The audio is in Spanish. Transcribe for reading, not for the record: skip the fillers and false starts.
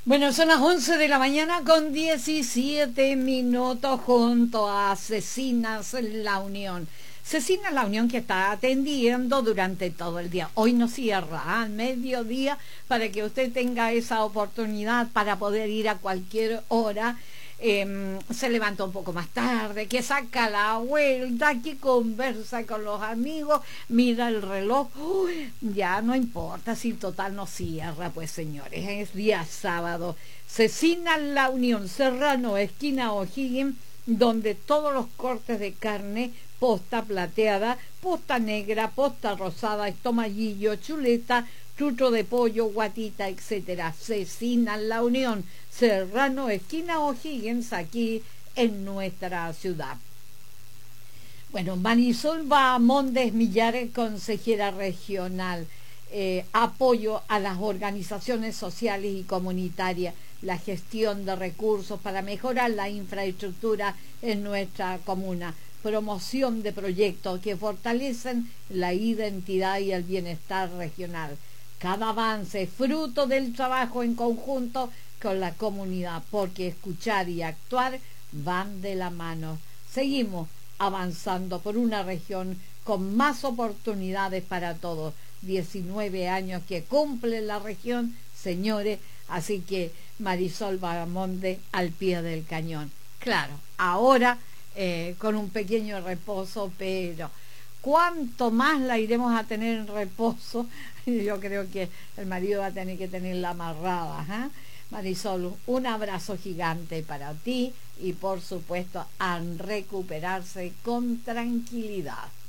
Bueno, son las 11 de la mañana con 17 minutos junto a Cecinas La Unión. Cecinas La Unión que está atendiendo durante todo el día. Hoy no cierra, al mediodía, para que usted tenga esa oportunidad para poder ir a cualquier hora. Se levanta un poco más tarde, que saca la vuelta, que conversa con los amigos, mira el reloj. Uy, ya no importa si total no cierra, pues señores, es día sábado. Cecina La Unión, Serrano, esquina O'Higgins, donde todos los cortes de carne, posta plateada, posta negra, posta rosada, estomaguillo, chuleta, chucho de pollo, guatita, etcétera. Cecina La Unión, Serrano, esquina O'Higgins, aquí en nuestra ciudad. Bueno, Marisol Bahamondes Millares, consejera regional, apoyo a las organizaciones sociales y comunitarias, la gestión de recursos para mejorar la infraestructura en nuestra comuna, promoción de proyectos que fortalecen la identidad y el bienestar regional. Cada avance es fruto del trabajo en conjunto con la comunidad, porque escuchar y actuar van de la mano. Seguimos avanzando por una región con más oportunidades para todos. 19 años que cumple la región, señores, así que Marisol Bahamondes al pie del cañón. Claro, ahora con un pequeño reposo, pero ¿cuánto más la iremos a tener en reposo? Yo creo que el marido va a tener que tenerla amarrada, ¿eh? Marisol, un abrazo gigante para ti y por supuesto a recuperarse con tranquilidad.